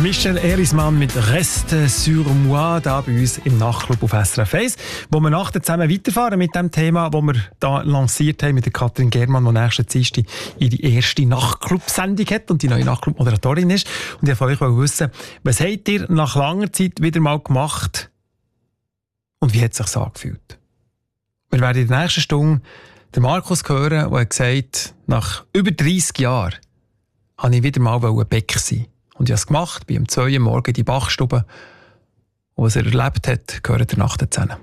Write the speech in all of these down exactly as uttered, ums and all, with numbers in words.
Michel Erismann mit «Reste sur moi» da bei uns im Nachtclub auf S R F eins, wo wir nachher zusammen weiterfahren mit dem Thema, das wir da lanciert haben mit der Katrin Germann, die nächsten Dienstag ihre erste Nachtclub-Sendung hat und die neue Nachtclub-Moderatorin ist. Und ich wollte von euch wissen, was habt ihr nach langer Zeit wieder mal gemacht und wie hat es sich angefühlt? Wir werden in der nächsten Stunde den Markus hören, der hat gesagt, nach über dreissig Jahren wollte ich wieder mal Bäcker sein. Und ich habe es gemacht, bin um zwei Uhr morgens in die Bachstube. Und was er erlebt hat, gehört ihr nach der Szene.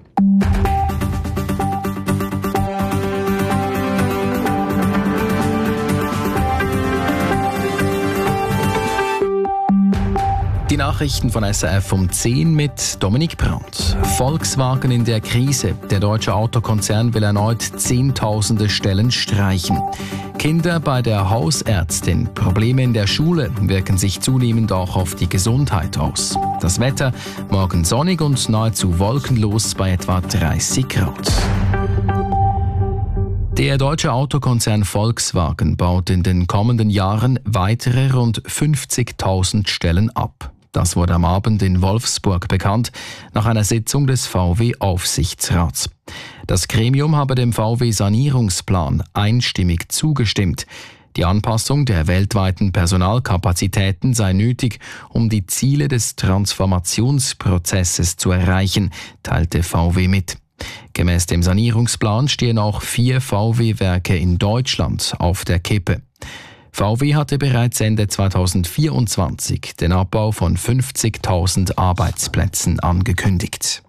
Die Nachrichten von S R F um zehn mit Dominik Brandt. Volkswagen in der Krise. Der deutsche Autokonzern will erneut Zehntausende Stellen streichen. Kinder bei der Hausärztin. Probleme in der Schule wirken sich zunehmend auch auf die Gesundheit aus. Das Wetter morgen sonnig und nahezu wolkenlos bei etwa dreißig Grad. Der deutsche Autokonzern Volkswagen baut in den kommenden Jahren weitere rund fünfzigtausend Stellen ab. Das wurde am Abend in Wolfsburg bekannt, nach einer Sitzung des V W-Aufsichtsrats. Das Gremium habe dem V W-Sanierungsplan einstimmig zugestimmt. Die Anpassung der weltweiten Personalkapazitäten sei nötig, um die Ziele des Transformationsprozesses zu erreichen, teilte V W mit. Gemäß dem Sanierungsplan stehen auch vier V W-Werke in Deutschland auf der Kippe. V W hatte bereits Ende zweitausendvierundzwanzig den Abbau von fünfzigtausend Arbeitsplätzen angekündigt.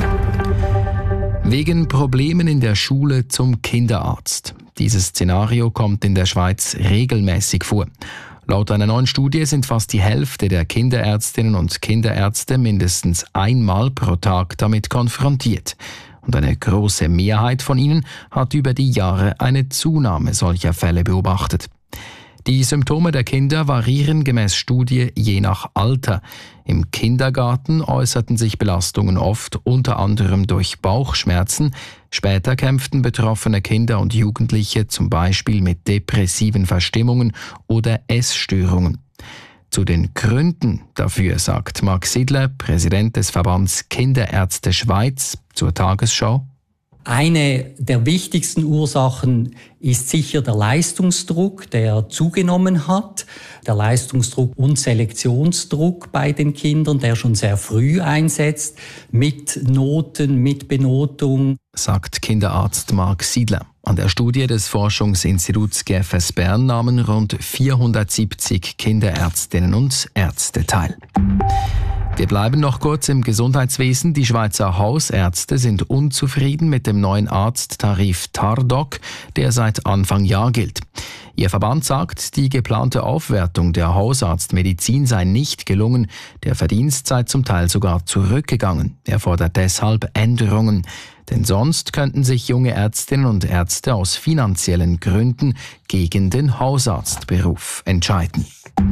Wegen Problemen in der Schule zum Kinderarzt. Dieses Szenario kommt in der Schweiz regelmäßig vor. Laut einer neuen Studie sind fast die Hälfte der Kinderärztinnen und Kinderärzte mindestens einmal pro Tag damit konfrontiert. Und eine große Mehrheit von ihnen hat über die Jahre eine Zunahme solcher Fälle beobachtet. Die Symptome der Kinder variieren gemäß Studie je nach Alter. Im Kindergarten äußerten sich Belastungen oft unter anderem durch Bauchschmerzen. Später kämpften betroffene Kinder und Jugendliche zum Beispiel mit depressiven Verstimmungen oder Essstörungen. Zu den Gründen dafür sagt Marc Sidler, Präsident des Verbands Kinderärzte Schweiz, zur Tagesschau: Eine der wichtigsten Ursachen ist sicher der Leistungsdruck, der zugenommen hat. Der Leistungsdruck und Selektionsdruck bei den Kindern, der schon sehr früh einsetzt, mit Noten, mit Benotung, sagt Kinderarzt Marc Sidler. An der Studie des Forschungsinstituts G F S Bern nahmen rund vierhundertsiebzig Kinderärztinnen und Ärzte teil. Wir bleiben noch kurz im Gesundheitswesen. Die Schweizer Hausärzte sind unzufrieden mit dem neuen Arzttarif Tardoc, der seit Anfang Jahr gilt. Ihr Verband sagt, die geplante Aufwertung der Hausarztmedizin sei nicht gelungen. Der Verdienst sei zum Teil sogar zurückgegangen. Er fordert deshalb Änderungen. Denn sonst könnten sich junge Ärztinnen und Ärzte aus finanziellen Gründen gegen den Hausarztberuf entscheiden.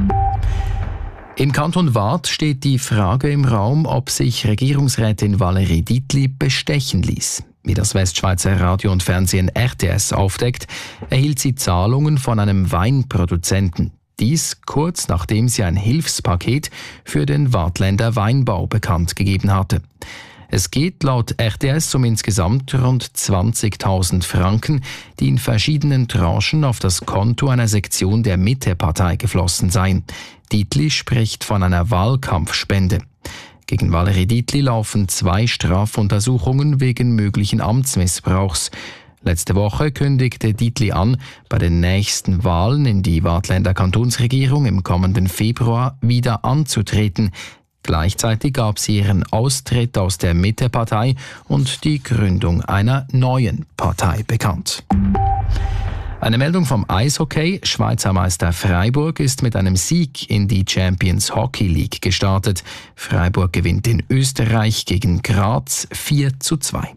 Im Kanton Waadt steht die Frage im Raum, ob sich Regierungsrätin Valérie Dietli bestechen ließ. Wie das Westschweizer Radio und Fernsehen R T S aufdeckt, erhielt sie Zahlungen von einem Weinproduzenten. Dies kurz nachdem sie ein Hilfspaket für den Waadtländer Weinbau bekannt gegeben hatte. Es geht laut R T S um insgesamt rund zwanzigtausend Franken, die in verschiedenen Tranchen auf das Konto einer Sektion der Mitte-Partei geflossen seien. Dietli spricht von einer Wahlkampfspende. Gegen Valérie Dietli laufen zwei Strafuntersuchungen wegen möglichen Amtsmissbrauchs. Letzte Woche kündigte Dietli an, bei den nächsten Wahlen in die Waadtländer Kantonsregierung im kommenden Februar wieder anzutreten. Gleichzeitig gab sie ihren Austritt aus der Mitte-Partei und die Gründung einer neuen Partei bekannt. Eine Meldung vom Eishockey. Schweizer Meister Freiburg ist mit einem Sieg in die Champions Hockey League gestartet. Freiburg gewinnt in Österreich gegen Graz vier zu zwei.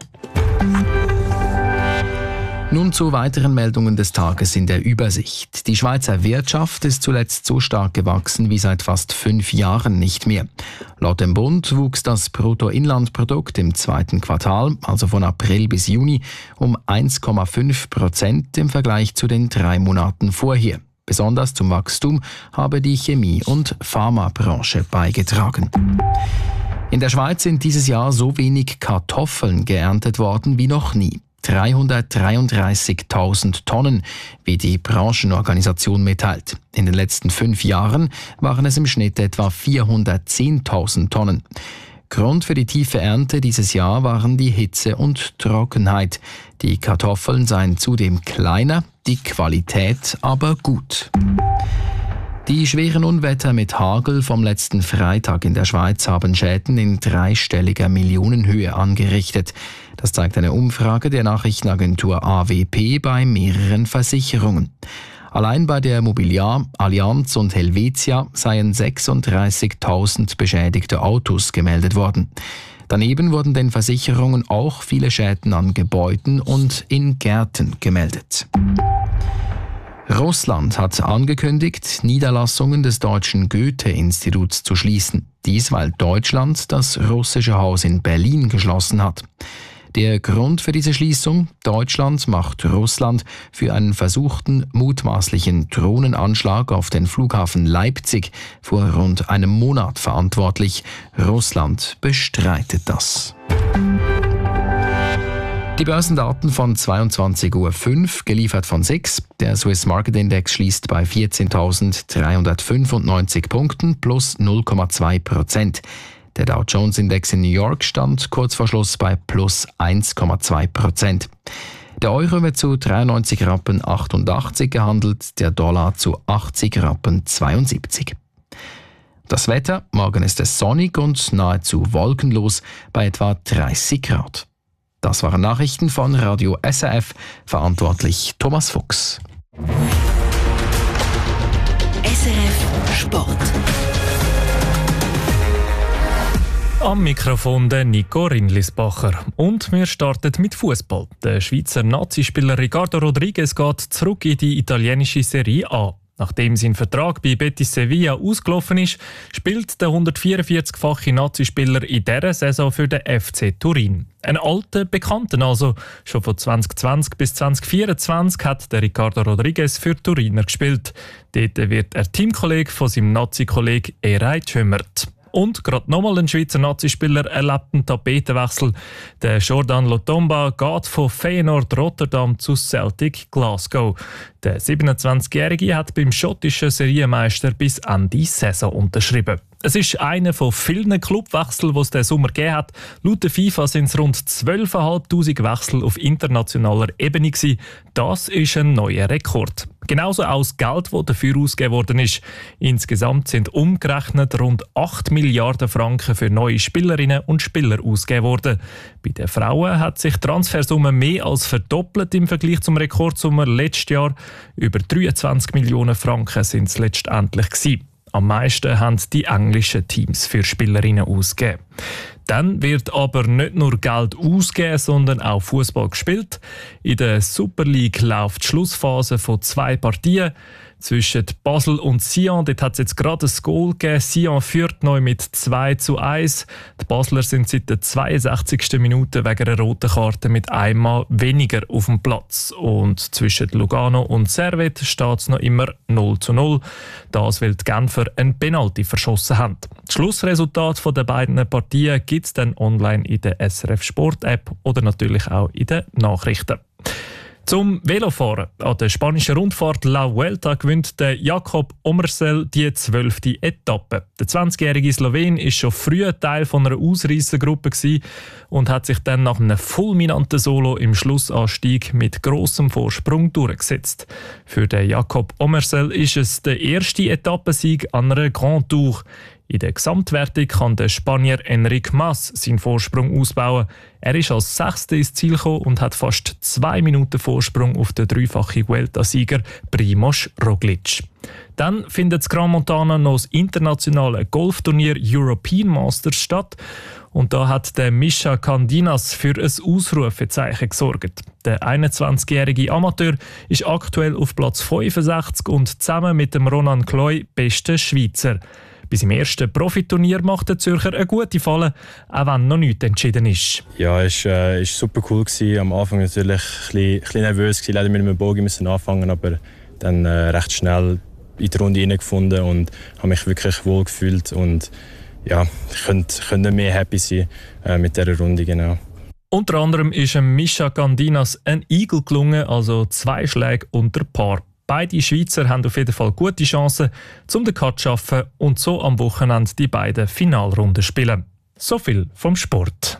Nun zu weiteren Meldungen des Tages in der Übersicht. Die Schweizer Wirtschaft ist zuletzt so stark gewachsen wie seit fast fünf Jahren nicht mehr. Laut dem Bund wuchs das Bruttoinlandprodukt im zweiten Quartal, also von April bis Juni, um eins Komma fünf Prozent im Vergleich zu den drei Monaten vorher. Besonders zum Wachstum habe die Chemie- und Pharmabranche beigetragen. In der Schweiz sind dieses Jahr so wenig Kartoffeln geerntet worden wie noch nie. dreihundertdreiunddreißigtausend Tonnen, wie die Branchenorganisation mitteilt. In den letzten fünf Jahren waren es im Schnitt etwa vierhundertzehntausend Tonnen. Grund für die tiefe Ernte dieses Jahr waren die Hitze und Trockenheit. Die Kartoffeln seien zudem kleiner, die Qualität aber gut. Die schweren Unwetter mit Hagel vom letzten Freitag in der Schweiz haben Schäden in dreistelliger Millionenhöhe angerichtet. Das zeigt eine Umfrage der Nachrichtenagentur A W P bei mehreren Versicherungen. Allein bei der Mobiliar, Allianz und Helvetia seien sechsunddreißigtausend beschädigte Autos gemeldet worden. Daneben wurden den Versicherungen auch viele Schäden an Gebäuden und in Gärten gemeldet. Russland hat angekündigt, Niederlassungen des Deutschen Goethe-Instituts zu schließen. Dies, weil Deutschland das russische Haus in Berlin geschlossen hat. Der Grund für diese Schließung: Deutschland macht Russland für einen versuchten, mutmaßlichen Drohnenanschlag auf den Flughafen Leipzig vor rund einem Monat verantwortlich. Russland bestreitet das. Die Börsendaten von zweiundzwanzig Uhr fünf, geliefert von S I X. Der Swiss Market Index schließt bei vierzehntausenddreihundertfünfundneunzig Punkten plus null Komma zwei Prozent. Der Dow Jones Index in New York stand kurz vor Schluss bei plus eins Komma zwei Prozent. Der Euro wird zu dreiundneunzig Rappen achtundachtzig gehandelt, der Dollar zu achtzig Rappen zweiundsiebzig. Das Wetter: Morgen ist es sonnig und nahezu wolkenlos bei etwa dreißig Grad. Das waren Nachrichten von Radio S R F, verantwortlich Thomas Fuchs. S R F Sport. Am Mikrofon der Nico Rindlisbacher. Und wir starten mit Fußball. Der Schweizer Nazispieler Ricardo Rodriguez geht zurück in die italienische Serie A. Nachdem sein Vertrag bei Betis Sevilla ausgelaufen ist, spielt der hundertvierundvierzigfache Nazispieler in dieser Saison für den F C Turin. Ein alter Bekannten also. Schon von zwanzig zwanzig bis zwanzig vierundzwanzig hat der Ricardo Rodriguez für Turiner gespielt. Dort wird er Teamkollege von seinem Nazi-Kollegen Eray Tschömert. Und gerade nochmal ein Schweizer Nazispieler erlebt einen Tapetenwechsel. Der Jordan Lotomba geht von Feyenoord Rotterdam zu Celtic Glasgow. Der siebenundzwanzigjährige hat beim schottischen Serienmeister bis Ende Saison unterschrieben. Es ist einer von vielen Clubwechseln, die es diesen Sommer gegeben hat. Laut der FIFA sind es rund zwölftausendfünfhundert Wechsel auf internationaler Ebene gewesen. Das ist ein neuer Rekord. Genauso auch das Geld, das dafür ausgegeben worden ist. Insgesamt sind umgerechnet rund acht Milliarden Franken für neue Spielerinnen und Spieler ausgegeben worden. Bei den Frauen hat sich die Transfersumme mehr als verdoppelt im Vergleich zum Rekordsommer letztes Jahr. Über dreiundzwanzig Millionen Franken sind es letztendlich gewesen. Am meisten haben die englischen Teams für Spielerinnen ausgegeben. Dann wird aber nicht nur Geld ausgegeben, sondern auch Fußball gespielt. In der Super League läuft die Schlussphase von zwei Partien. Zwischen Basel und Sion, dort hat es jetzt gerade ein Goal gegeben. Sion führt neu mit zwei zu eins. Die Basler sind seit der zweiundsechzigsten Minute wegen einer roten Karte mit einmal weniger auf dem Platz. Und zwischen Lugano und Servet steht es noch immer null zu null. Das, weil die Genfer einen Penalty verschossen haben. Das Schlussresultat der beiden Partien gibt es dann online in der S R F Sport App oder natürlich auch in den Nachrichten. Zum Velofahren. An der spanischen Rundfahrt La Vuelta gewinnt der Jakob Omersel die zwölfte Etappe. Der zwanzigjährige Slowen war schon früh Teil von einer Ausreissergruppe und hat sich dann nach einem fulminanten Solo im Schlussanstieg mit grossem Vorsprung durchgesetzt. Für den Jakob Omersel ist es der erste Etappensieg an einer Grand Tour. In der Gesamtwertung kann der Spanier Enric Mas seinen Vorsprung ausbauen. Er ist als Sechster ins Ziel gekommen und hat fast zwei Minuten Vorsprung auf den dreifachen Vuelta-Sieger Primož Roglič. Dann findet das Gran Montana noch das internationale Golfturnier European Masters statt. Und da hat der Mischa Candinas für ein Ausrufezeichen gesorgt. Der einundzwanzigjährige Amateur ist aktuell auf Platz fünfundsechzig und zusammen mit dem Ronan Kloy bester Schweizer. Bei seinem ersten Profiturnier macht der Zürcher eine gute Falle, auch wenn noch nichts entschieden ist. Ja, es war äh, super cool gewesen. Am Anfang natürlich ein bisschen, ein bisschen nervös gewesen. Leider mit einem Bogie müssen anfangen, aber dann äh, recht schnell in die Runde hineingefunden und habe mich wirklich wohl gefühlt und ja, ich könnte, könnte mehr happy sein äh, mit dieser Runde, genau. Unter anderem ist Mischa Gandinas ein Eagle gelungen, also zwei Schläge unter Paar. Beide Schweizer haben auf jeden Fall gute Chancen, um den Cut zu schaffen und so am Wochenende die beiden Finalrunden spielen. So viel vom Sport.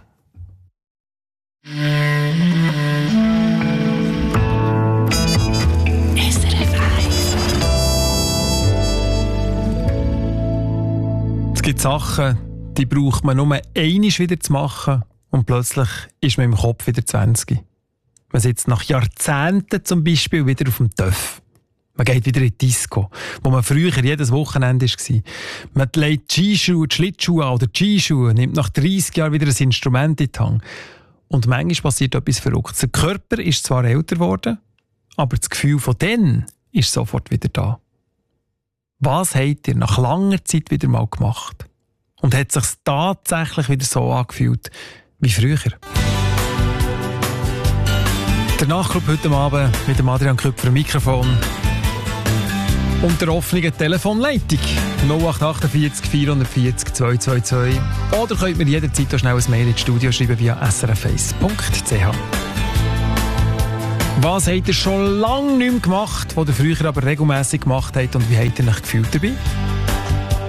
Es gibt Sachen, die braucht man nur einmal wieder zu machen und plötzlich ist man im Kopf wieder zwanzig. Man sitzt nach Jahrzehnten zum Beispiel wieder auf dem Töff. Man geht wieder in die Disco, wo man früher jedes Wochenende war. Man legt die Skischuhe, die Schlittschuhe an oder die Skischuhe, nimmt nach dreissig Jahren wieder ein Instrument in die Hand. Und manchmal passiert etwas Verrücktes. Der Körper ist zwar älter geworden, aber das Gefühl von dann ist sofort wieder da. Was habt ihr nach langer Zeit wieder mal gemacht? Und hat es sich tatsächlich wieder so angefühlt wie früher? Der Nachclub heute Abend mit dem Adrian Köpfer am Mikrofon und der offenen Telefonleitung null acht acht vier vier vier vier zwei zwei zwei. Oder könnt mir jederzeit auch schnell ein Mail ins Studio schreiben via s r f eins punkt c h. Was habt ihr schon lange nicht mehr gemacht, was ihr früher aber regelmässig gemacht habt und wie habt ihr euch gefühlt dabei?